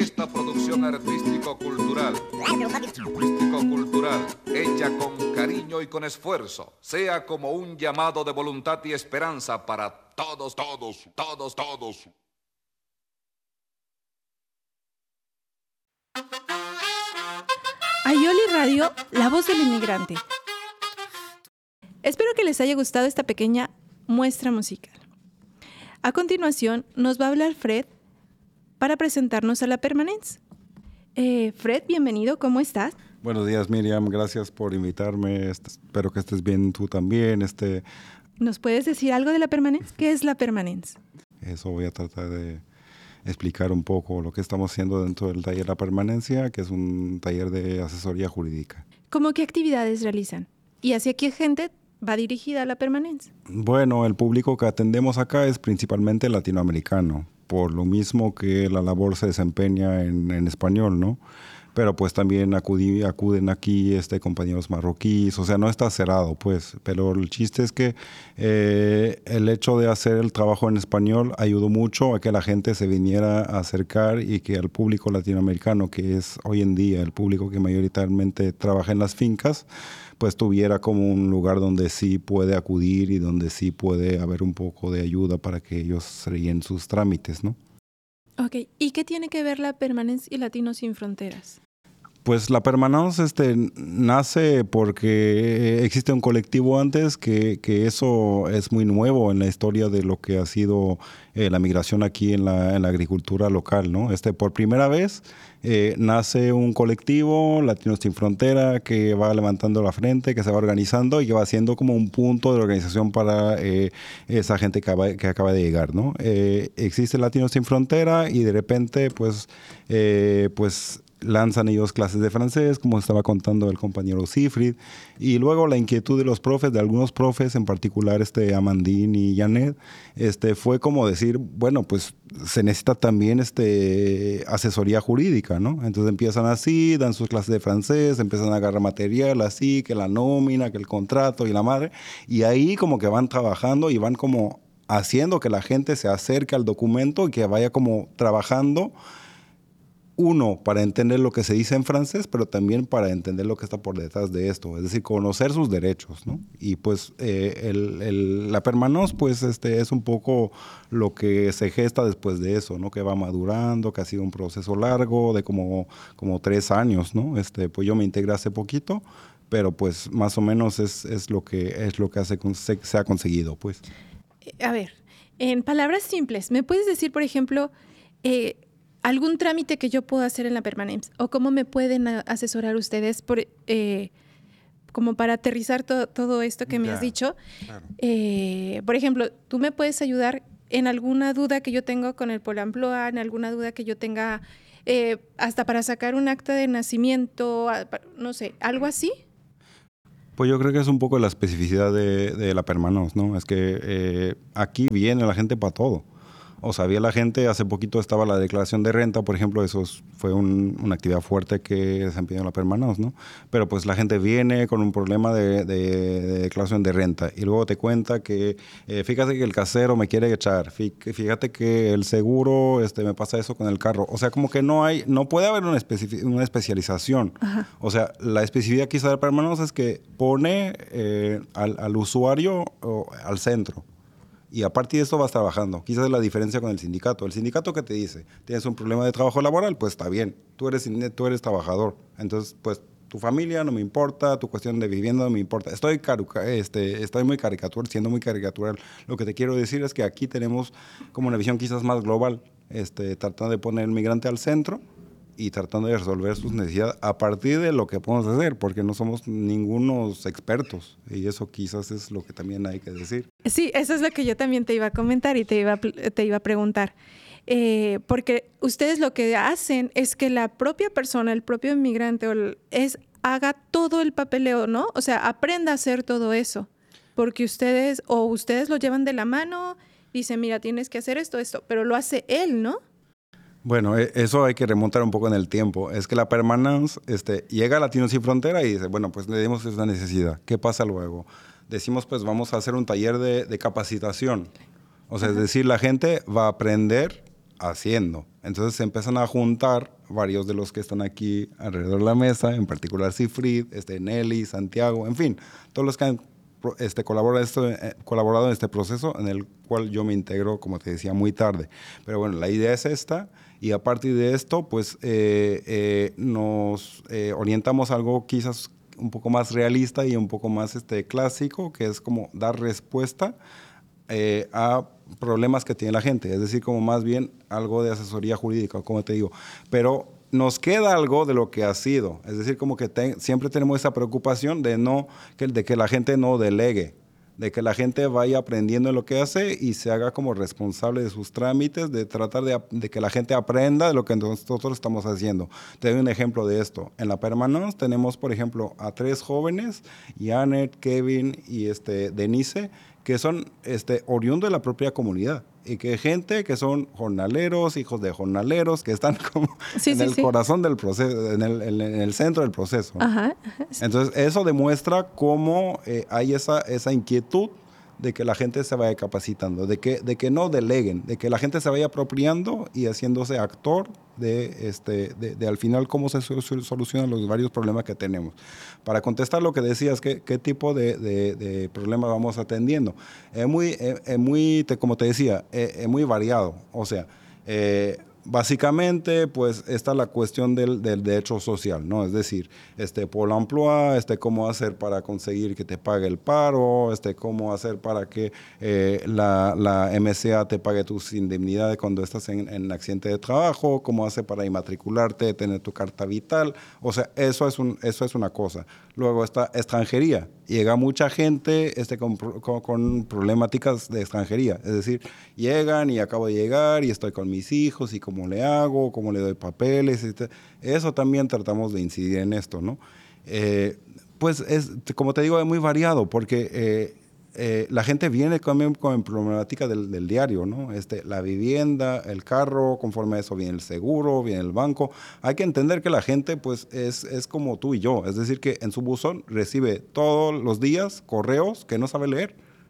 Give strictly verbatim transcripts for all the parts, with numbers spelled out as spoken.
Esta producción artístico-cultural, artístico-cultural, hecha con cariño y con esfuerzo, sea como un llamado de voluntad y esperanza para todos, todos, todos, todos. Aioli Radio, la voz del inmigrante. Espero que les haya gustado esta pequeña muestra musical. A continuación, nos va a hablar Fred para presentarnos a la Permanence. Eh, Fred, bienvenido, ¿cómo estás? Buenos días, Miriam, gracias por invitarme. Este, espero que estés bien tú también. Este, ¿Nos puedes decir algo de la Permanence? ¿Qué es la Permanence? Eso voy a tratar de explicar un poco lo que estamos haciendo dentro del taller La Permanencia, que es un taller de asesoría jurídica. ¿Cómo qué actividades realizan? ¿Y hacia qué gente va dirigida a la Permanence? Bueno, el público que atendemos acá es principalmente latinoamericano, por lo mismo que la labor se desempeña en, en español, ¿no? Pero pues también acudí, acuden aquí este, compañeros marroquíes, o sea, no está cerrado, pues. Pero el chiste es que eh, el hecho de hacer el trabajo en español ayudó mucho a que la gente se viniera a acercar y que al público latinoamericano, que es hoy en día el público que mayoritariamente trabaja en las fincas, pues tuviera como un lugar donde sí puede acudir y donde sí puede haber un poco de ayuda para que ellos rellenen sus trámites, ¿no? Ok, ¿y qué tiene que ver la Permanence y Latinos Sin Fronteras? Pues la Permanence este, nace porque existe un colectivo antes que, que eso es muy nuevo en la historia de lo que ha sido eh, la migración aquí en la, en la agricultura local, ¿no? Este, por primera vez eh, nace un colectivo, Latinos Sin Frontera, que va levantando la frente, que se va organizando y que va siendo como un punto de organización para eh, esa gente que acaba, que acaba de llegar, ¿no? Eh, existe Latinos Sin Frontera y de repente, pues, eh, pues lanzan ellos clases de francés, como estaba contando el compañero Sifrid, y luego la inquietud de los profes, de algunos profes, en particular este Amandine y Janet, este, fue como decir, bueno, pues se necesita también este, asesoría jurídica, ¿no? Entonces empiezan así, dan sus clases de francés, empiezan a agarrar material así, que la nómina, que el contrato y la madre, y ahí como que van trabajando y van como haciendo que la gente se acerque al documento y que vaya como trabajando. Uno, para entender lo que se dice en francés, pero también para entender lo que está por detrás de esto, es decir, conocer sus derechos, ¿no? Y pues eh, el, el, la Permanence, pues este, es un poco lo que se gesta después de eso, ¿no? Que va madurando, que ha sido un proceso largo de como, como tres años, ¿no? Este, pues yo me integré hace poquito, pero pues más o menos es, es lo que, es lo que hace, se, se ha conseguido, pues. A ver, en palabras simples, ¿me puedes decir, por ejemplo, eh, algún trámite que yo pueda hacer en la Permanence o cómo me pueden asesorar ustedes por, eh, como para aterrizar to- todo esto que me Ya, has dicho? claro. Eh, por ejemplo, ¿tú me puedes ayudar en alguna duda que yo tengo con el Pôle emploi, en alguna duda que yo tenga eh, hasta para sacar un acta de nacimiento, no sé, algo así? Pues yo creo que es un poco la especificidad de, de la Permanence, ¿no? Es que eh, aquí viene la gente para todo. O sabía la gente, hace poquito estaba la declaración de renta, por ejemplo, eso fue un, una actividad fuerte que desempeñó la Permanence, ¿no? Pero pues la gente viene con un problema de, de, de declaración de renta y luego te cuenta que, eh, fíjate que el casero me quiere echar, fíjate que el seguro, este, me pasa eso con el carro. O sea, como que no hay, no puede haber una, especi- una especialización. Ajá. O sea, la especificidad quizá de la Permanence es que pone eh, al, al usuario o, al centro. Y a partir de eso vas trabajando. Quizás es la diferencia con el sindicato. El sindicato que te dice, tienes un problema de trabajo laboral, pues está bien. Tú eres, tú eres trabajador. Entonces, pues tu familia no me importa, tu cuestión de vivienda no me importa. Estoy, caruca, este, estoy muy caricatural, siendo muy caricatural. Lo que te quiero decir es que aquí tenemos como una visión quizás más global, este, tratando de poner el migrante al centro y tratando de resolver sus necesidades a partir de lo que podemos hacer, porque no somos ningunos expertos y eso quizás es lo que también hay que decir. Sí, eso es lo que yo también te iba a comentar y te iba a, te iba a preguntar. Eh, porque ustedes lo que hacen es que la propia persona, el propio inmigrante, es, haga todo el papeleo, ¿no? O sea, aprenda a hacer todo eso. Porque ustedes, o ustedes lo llevan de la mano, dicen, mira, tienes que hacer esto, esto, pero lo hace él, ¿no? Bueno, eso hay que remontar un poco en el tiempo. Es que la Permanence este, llega a Latinos Sin Frontera y dice, bueno, pues le dimos esa necesidad. ¿Qué pasa luego? Decimos, pues vamos a hacer un taller de, de capacitación. O sea, Ajá. es decir, la gente va a aprender haciendo. Entonces se empiezan a juntar varios de los que están aquí alrededor de la mesa, en particular Sifrid, este, Nelly, Santiago, en fin, todos los que han este, colaborado, esto, eh, colaborado en este proceso, en el cual yo me integro, como te decía, muy tarde. Pero bueno, la idea es esta, y a partir de esto, pues eh, eh, nos eh, orientamos a algo quizás un poco más realista y un poco más este, clásico, que es como dar respuesta eh, a problemas que tiene la gente, es decir, como más bien algo de asesoría jurídica, como te digo, pero nos queda algo de lo que ha sido, es decir, como que te, siempre tenemos esa preocupación de, no, que, de que la gente no delegue, de que la gente vaya aprendiendo en lo que hace y se haga como responsable de sus trámites, de tratar de, de que la gente aprenda de lo que nosotros estamos haciendo. Te doy un ejemplo de esto. En la Permanence tenemos, por ejemplo, a tres jóvenes, Janet, Kevin y este, Denise, que son este, oriundos de la propia comunidad y que gente que son jornaleros, hijos de jornaleros, que están como sí, en sí, el sí. corazón del proceso, en el, en el centro del proceso. Ajá, ajá. Entonces, eso demuestra cómo eh, hay esa, esa inquietud de que la gente se vaya capacitando, de que, de que no deleguen, de que la gente se vaya apropiando y haciéndose actor de, este, de, de al final cómo se solucionan los varios problemas que tenemos. Para contestar lo que decías, ¿qué, qué tipo de, de, de problemas vamos atendiendo? Es muy, es, es muy te, como te decía, es, es muy variado. O sea, eh, básicamente, pues, está la cuestión del, del derecho social, ¿no? Es decir, este, Pôle emploi, este, cómo hacer para conseguir que te pague el paro, este, cómo hacer para que eh, la, la M S A te pague tus indemnidades cuando estás en, en accidente de trabajo, cómo hacer para inmatricularte, tener tu carta vital. O sea, eso es, un, eso es una cosa. Luego está extranjería. Llega mucha gente este, con, con, con problemáticas de extranjería. Es decir, llegan y acabo de llegar y estoy con mis hijos y cómo le hago, cómo le doy papeles. Este, eso también tratamos de incidir en esto, ¿no? Eh, pues, es, como te digo, es muy variado porque eh, eh, la gente viene con, con problemática del, del diario, ¿no? Este, la vivienda, el carro, conforme a eso viene el seguro, viene el banco. Hay que entender que la gente pues, es, es como tú y yo, es decir, que en su buzón recibe todos los días correos que no sabe leer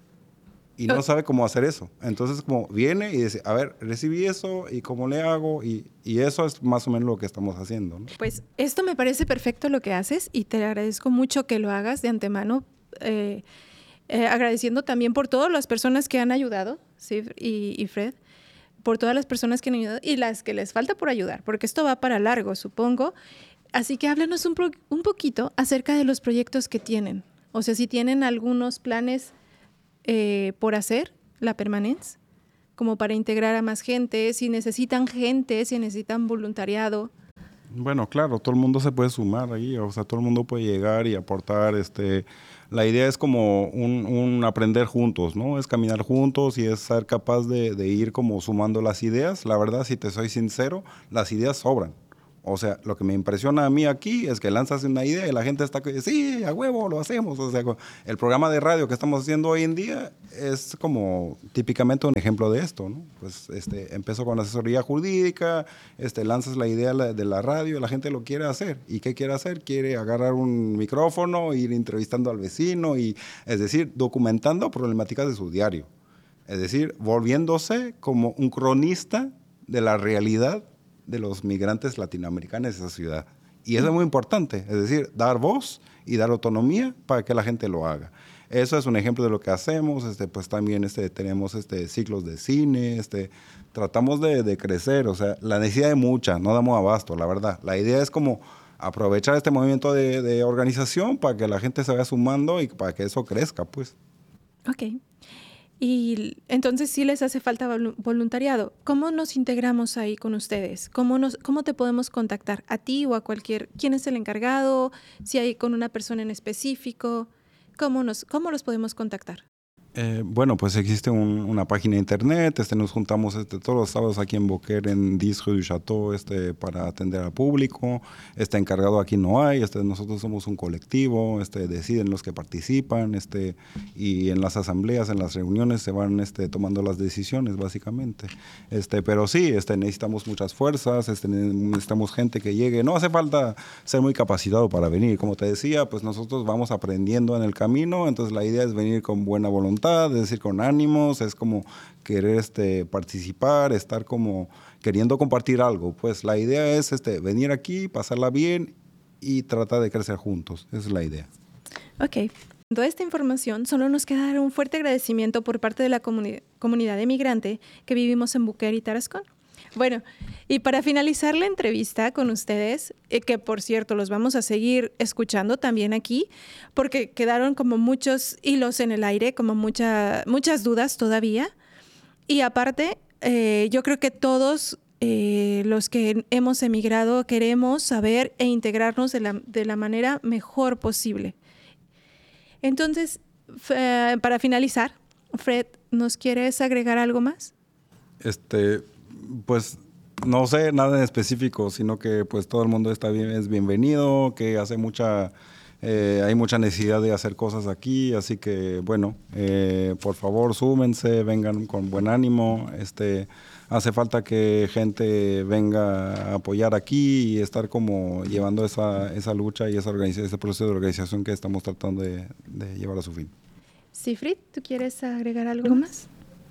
y no sabe cómo hacer eso. Entonces, como viene y dice, a ver, recibí eso y cómo le hago, y, y eso es más o menos lo que estamos haciendo, ¿no? Pues esto me parece perfecto lo que haces y te agradezco mucho que lo hagas de antemano. Eh, Eh, agradeciendo también por todas las personas que han ayudado, ¿sí? y, y Fred, por todas las personas que han ayudado y las que les falta por ayudar, porque esto va para largo, supongo. Así que háblanos un, pro, un poquito acerca de los proyectos que tienen. O sea, si tienen algunos planes eh, por hacer, la Permanence, como para integrar a más gente, si necesitan gente, si necesitan voluntariado. Bueno, claro, todo el mundo se puede sumar ahí, o sea, todo el mundo puede llegar y aportar. Este, la idea es como un, un aprender juntos, ¿no? Es caminar juntos y es ser capaz de, de ir como sumando las ideas. La verdad, si te soy sincero, las ideas sobran. O sea, lo que me impresiona a mí aquí es que lanzas una idea y la gente está que sí, a huevo, lo hacemos. O sea, el programa de radio que estamos haciendo hoy en día es como típicamente un ejemplo de esto, ¿no? Pues este, empezó con asesoría jurídica, este, lanzas la idea de la radio y la gente lo quiere hacer. ¿Y qué quiere hacer? Quiere agarrar un micrófono, ir entrevistando al vecino, y, es decir, documentando problemáticas de su diario. Es decir, volviéndose como un cronista de la realidad de los migrantes latinoamericanos de esa ciudad. Y eso es muy importante, es decir, dar voz y dar autonomía para que la gente lo haga. Eso es un ejemplo de lo que hacemos. Este, pues también este, tenemos este, ciclos de cine, este, tratamos de, de crecer, o sea, la necesidad es mucha, no damos abasto, la verdad. La idea es como aprovechar este movimiento de, de organización para que la gente se vaya sumando y para que eso crezca, pues. Ok. Y entonces sí les hace falta voluntariado. ¿Cómo nos integramos ahí con ustedes? ¿Cómo, nos, cómo te podemos contactar? ¿A ti o a cualquier? ¿Quién es el encargado? ¿Si hay con una persona en específico? ¿Cómo, nos, cómo los podemos contactar? Eh, bueno, pues existe un, una página de internet, este, nos juntamos este, todos los sábados aquí en Beaucaire, en dix rue du Château, este, para atender al público. Este encargado aquí no hay, este, nosotros somos un colectivo, este, deciden los que participan, este, y en las asambleas, en las reuniones se van este, tomando las decisiones, básicamente. Este, pero sí, este, necesitamos muchas fuerzas, este, necesitamos gente que llegue. No hace falta ser muy capacitado para venir, como te decía, pues nosotros vamos aprendiendo en el camino, entonces la idea es venir con buena voluntad, voluntad, es decir, con ánimos, es como querer este, participar, estar como queriendo compartir algo. Pues la idea es este, venir aquí, pasarla bien y tratar de crecer juntos. Esa es la idea. Ok. Toda esta información, solo nos queda dar un fuerte agradecimiento por parte de la comuni- comunidad de migrante que vivimos en Buquer y Tarascón. Bueno, y para finalizar la entrevista con ustedes, eh, que por cierto los vamos a seguir escuchando también aquí, porque quedaron como muchos hilos en el aire, como mucha, muchas dudas todavía. Y aparte, eh, yo creo que todos eh, los que hemos emigrado queremos saber e integrarnos de la, de la manera mejor posible. Entonces, f- para finalizar, Fred, ¿nos quieres agregar algo más? Este, pues no sé nada en específico, sino que pues todo el mundo está bien, es bienvenido, que hace mucha, eh, hay mucha necesidad de hacer cosas aquí, así que bueno, eh, por favor súmense, vengan con buen ánimo, este, hace falta que gente venga a apoyar aquí y estar como llevando esa, esa lucha y esa organización, ese proceso de organización que estamos tratando de, de llevar a su fin. Sifrid, ¿tú quieres agregar algo más?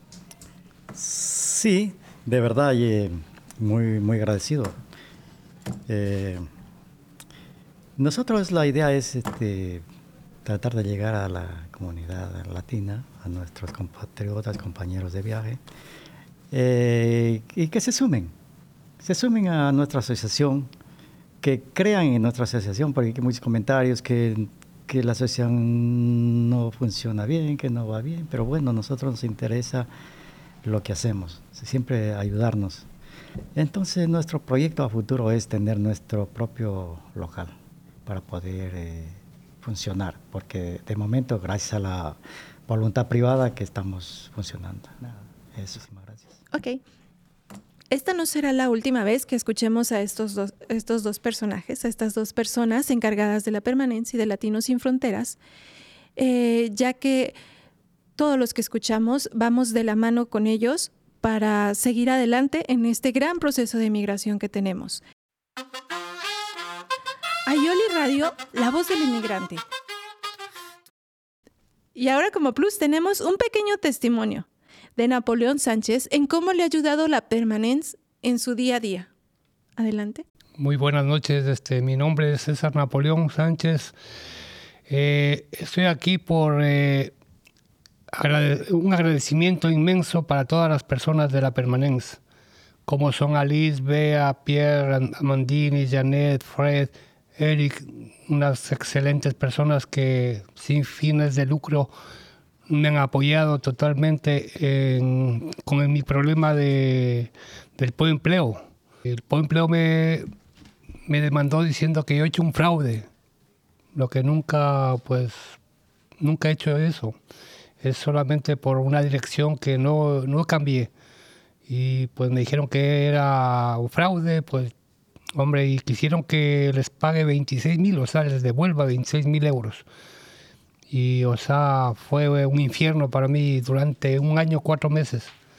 Sí, de verdad, y muy, muy agradecido. Eh, nosotros la idea es este, tratar de llegar a la comunidad latina, a nuestros compatriotas, compañeros de viaje, eh, y que se sumen, se sumen a nuestra asociación, que crean en nuestra asociación, porque hay muchos comentarios que, que la asociación no funciona bien, que no va bien, pero bueno, a nosotros nos interesa lo que hacemos, siempre ayudarnos. Entonces nuestro proyecto a futuro es tener nuestro propio local para poder eh, funcionar, porque de momento gracias a la voluntad privada que estamos funcionando. Nada, eso, muchísimas gracias. Ok. Esta no será la última vez que escuchemos a estos dos, estos dos personajes, a estas dos personas encargadas de la permanencia y de Latinos Sin Fronteras, eh, ya que todos los que escuchamos vamos de la mano con ellos para seguir adelante en este gran proceso de migración que tenemos. Ayoli Radio, la voz del inmigrante. Y ahora como plus tenemos un pequeño testimonio de Napoleón Sánchez en cómo le ha ayudado la permanencia en su día a día. Adelante. Muy buenas noches, este, mi nombre es César Napoleón Sánchez. Eh, estoy aquí por eh, agrade- un agradecimiento inmenso para todas las personas de la permanencia, como son Alice, Bea, Pierre, Amandini, Janet, Fred, Eric, unas excelentes personas que sin fines de lucro me han apoyado totalmente en, con mi problema de, del poempleo. El poempleo me, me demandó diciendo que yo he hecho un fraude, lo que nunca, pues, nunca he hecho eso. Es solamente por una dirección que no, no cambié. Y pues me dijeron que era un fraude, pues, hombre, y quisieron que les pague veintiséis mil, o sea, les devuelva veintiséis mil euros. Y, o sea, fue un infierno para mí durante un año, cuatro meses.